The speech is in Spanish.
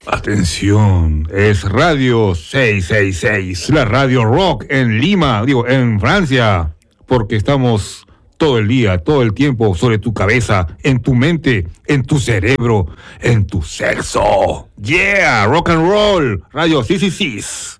Atención, es Radio 666, la Radio Rock en Lima, en Francia, porque estamos todo el día, todo el tiempo sobre tu cabeza, en tu mente, en tu cerebro, en tu sexo. Yeah, rock and roll, Radio 666.